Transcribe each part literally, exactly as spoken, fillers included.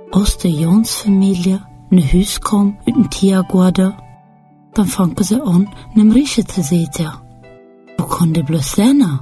Als de Jonsfamilie naar huis kwam uit een tiergarten, dan fangen ze aan nem Rieche te zitten. Wo kon die bloß zijn?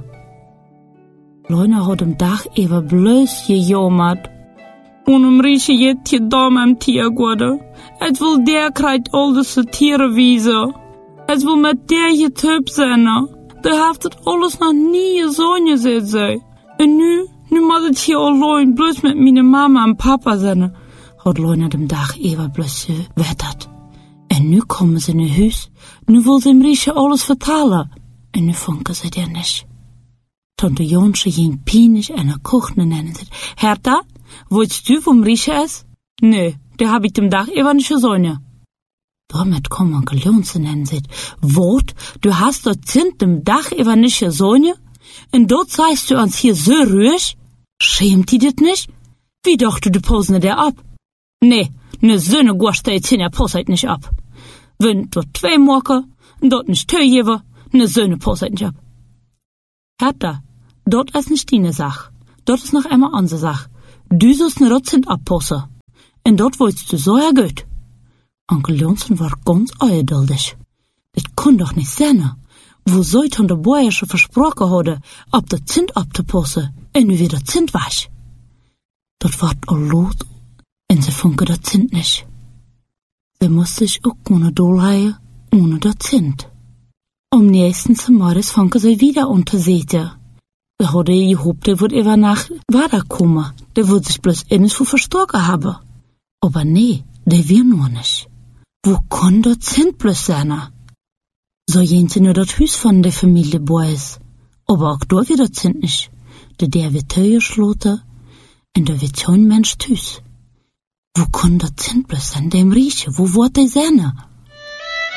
Leuna had am Dach even bloß gejammert. Und um Rieche jet je dam am tiergarten. Het wil der krijgt al deze tieren wezen. Het wil met der je typ zijn. Der heeft het alles nog nie gezongen, zegt zij. En nu, nu moet het hier alleen bloß met mijn mama en papa zijn. Had Leuna dem Dach even bloß gewettert. En nu komen ze naar huis. Nu wil ze hem Rieche alles vertellen. En nu funken ze der nicht. Tante Jonsche ging pienig en haar kochen en zei, Hertha, willst du vom Rieche is? Nee, der hab ich dem Dach even nicht gezongen. Damit kommt Onkel Jonsche en zei, wat, du hast dort zint dem Dach even nicht gezongen? En dort zeigst du uns hier so ruhig? Schämt die dit nicht? Wie doch du die Posen der ab? Nee, ne Söhne gorst der jetzt der Poseit nicht ab. Wenn dort zwei Morke, dort nicht zwei jewe, ne Söhne Poseit nicht ab. Hertha, dort ist nicht deine Sach. Dort ist noch einmal unsere Sach. Du sollst ne Rotzend abpossen. En dort wolltest du so ja gut. Onkel Jonsson war ganz ungeduldig. Das kann doch nicht sein. Wo soll von der Boyer schon versprochen haben, ob der Zint abzupossen, en nu wieder Zint was? Dort ward all los, en sie funke der Zint nicht. Sie muss sich auch ohne Dolheihe, ohne der Zint. Am nächsten Morgens funke sie wieder unter Seete. Er hatte gehofft, der wird über Nacht weiterkommen. Der wird sich bloß eines für verstorben haben. Aber nee, der wir nur nicht. Wo kann der Zint bloß sein? So gehen sie nur das Haus von der Familie Boys. Aber auch da wird der Zint nicht. Der der wird Tür geschlossen und da wird kein Mensch Haus. Wo kann der Zint bloß sein, dem Rieche? Wo wird der sein?